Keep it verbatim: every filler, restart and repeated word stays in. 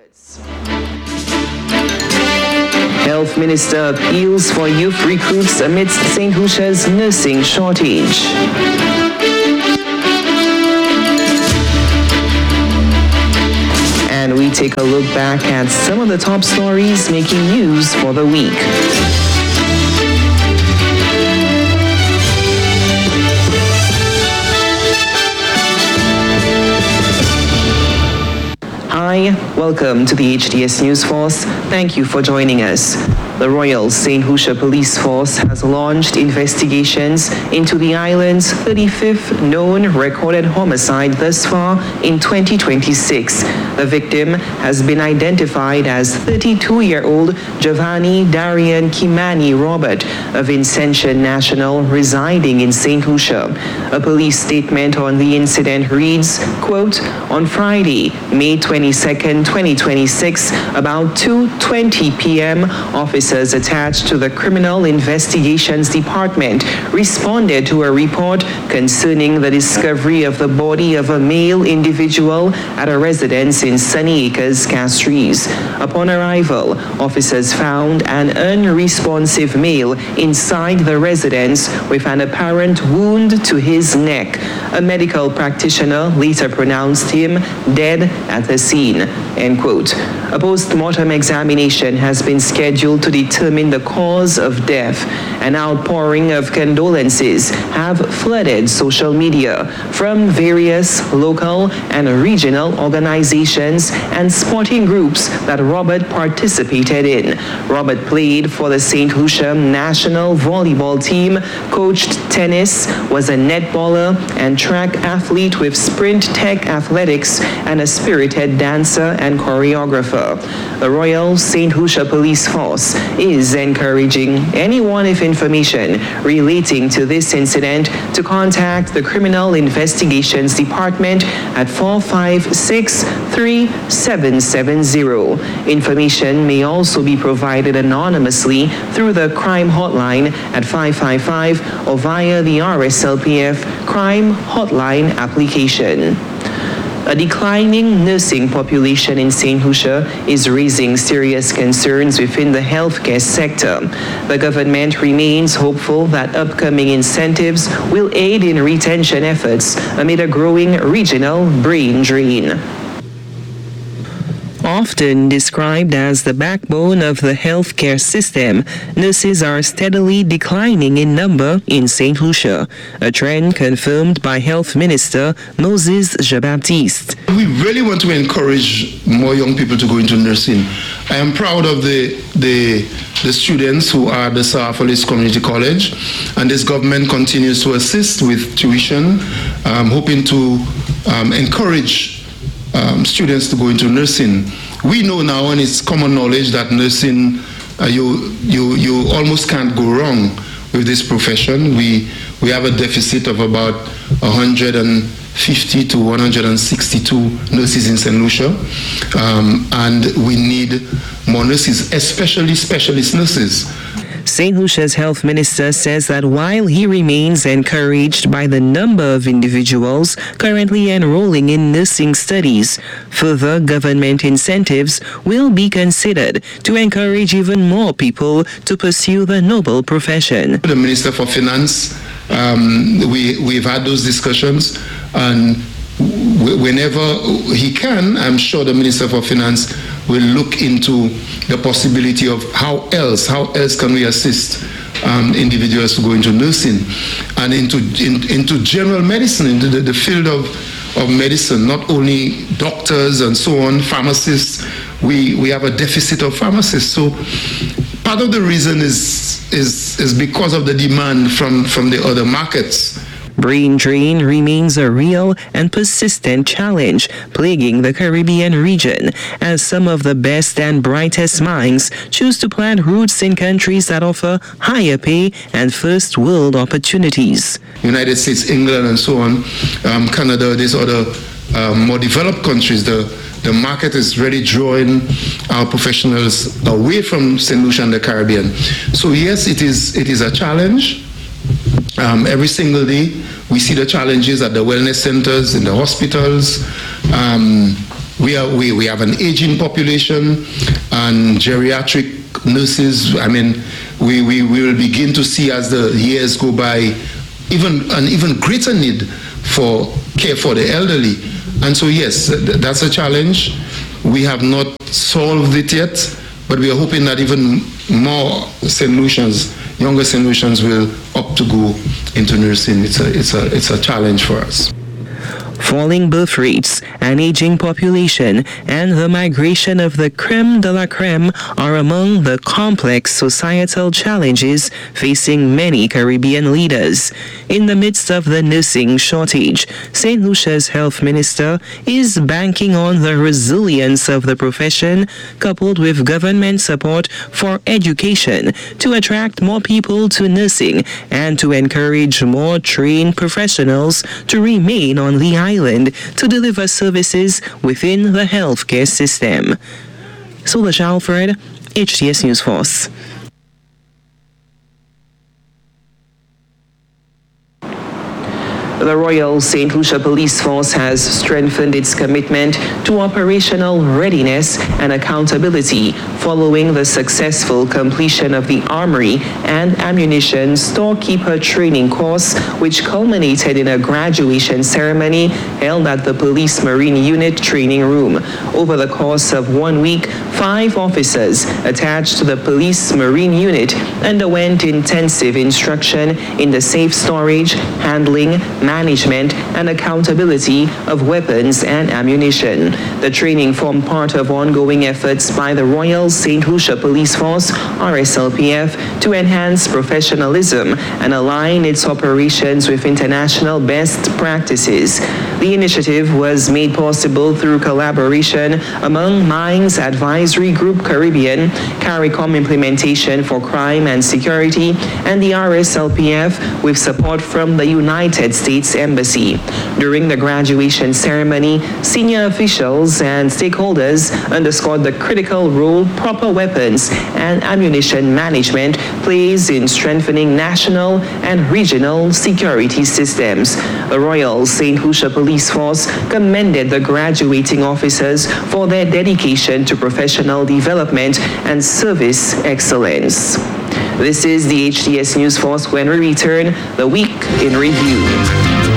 efforts. Health Minister appeals for youth recruits amidst Saint Lucia's nursing shortage. And we take a look back at some of the top stories making news for the week. Hi, welcome to the H D S News Force. Thank you for joining us. The Royal Saint Lucia Police Force has launched investigations into the island's thirty-fifth known recorded homicide thus far in twenty twenty-six. The victim has been identified as thirty-two-year-old Giovanni Darian Kimani Robert of Vincentian National residing in Saint Lucia. A police statement on the incident reads, quote, on Friday, May twenty-second, twenty twenty-six, about two twenty p.m., officers attached to the Criminal Investigations Department responded to a report concerning the discovery of the body of a male individual at a residence in Sunny Acres, Castries. Upon arrival, officers found an unresponsive male inside the residence with an apparent wound to his neck. A medical practitioner later pronounced him dead at the scene, end quote. A post-mortem examination has been scheduled to determine the cause of death. An outpouring of condolences have flooded social media from various local and regional organizations and sporting groups that Robert participated in. Robert played for the Saint Lucia national volleyball team, coached tennis, was a netballer and track athlete with Sprint Tech Athletics, and a spirited dancer and choreographer. The Royal Saint Lucia Police Force is encouraging anyone with information relating to this incident to contact the Criminal Investigations Department at four five six, three seven seven zero. Information may also be provided anonymously through the crime hotline at five five five or via the R S L P F Crime Hotline application. A declining nursing population in Saint Lucia is raising serious concerns within the healthcare sector. The government remains hopeful that upcoming incentives will aid in retention efforts amid a growing regional brain drain. Often described as the backbone of the healthcare system, nurses are steadily declining in number in Saint Lucia, a trend confirmed by Health Minister Moses Jean-Baptiste. We really want to encourage more young people to go into nursing. I am proud of the the, the students who are at the Sarafolis Community College, and this government continues to assist with tuition, um, hoping to um, encourage Um, students to go into nursing. We know now, and it's common knowledge, that nursing, uh, you you you almost can't go wrong with this profession. We we have a deficit of about one hundred fifty to one hundred sixty-two nurses in Saint Lucia, um, and we need more nurses, especially specialist nurses. Saint Lucia's health minister says that while he remains encouraged by the number of individuals currently enrolling in nursing studies, further government incentives will be considered to encourage even more people to pursue the noble profession. The Minister for Finance, um, we, we've had those discussions, and whenever he can, I'm sure the Minister for Finance will look into the possibility of how else, how else can we assist um, individuals to go into nursing and into in, into general medicine, into the, the field of, of medicine, not only doctors and so on, pharmacists. We, we have a deficit of pharmacists. So part of the reason is, is, is because of the demand from, from the other markets. Brain drain remains a real and persistent challenge plaguing the Caribbean region, as some of the best and brightest minds choose to plant roots in countries that offer higher pay and first world opportunities. United States, England, and so on, um, Canada, these other um, more developed countries, the, the market is really drawing our professionals away from Saint Lucia and the Caribbean. So yes, it is, it is a challenge. Um, every single day, we see the challenges at the wellness centers, in the hospitals. Um, we we are we, we have an aging population and geriatric nurses. I mean, we, we, we will begin to see as the years go by even an even greater need for care for the elderly. And so yes, that's a challenge. We have not solved it yet, but we are hoping that even more Saint Lucians, younger Saint Lucians will opt to go into nursing. It's a, it's a, it's a challenge for us. Falling birth rates, an aging population, and the migration of the crème de la crème are among the complex societal challenges facing many Caribbean leaders. In the midst of the nursing shortage, Saint Lucia's health minister is banking on the resilience of the profession, coupled with government support for education, to attract more people to nursing and to encourage more trained professionals to remain on the island to deliver services within the healthcare system. Solasha Alfred, H T S News Force. The Royal Saint Lucia Police Force has strengthened its commitment to operational readiness and accountability following the successful completion of the Armory and Ammunition Storekeeper Training course, which culminated in a graduation ceremony held at the Police Marine Unit Training Room. Over the course of one week, five officers attached to the Police Marine Unit underwent intensive instruction in the safe storage, handling, management, and accountability of weapons and ammunition. The training formed part of ongoing efforts by the Royal Saint Lucia Police Force, R S L P F, to enhance professionalism and align its operations with international best practices. The initiative was made possible through collaboration among Mines Advisory Group Caribbean, CARICOM Implementation for Crime and Security, and the R S L P F with support from the United States Embassy. During the graduation ceremony, senior officials and stakeholders underscored the critical role proper weapons and ammunition management plays in strengthening national and regional security systems. The Royal Saint Lucia Police Force commended the graduating officers for their dedication to professional development and service excellence. This is the H T S News Force. When we return, the week in review.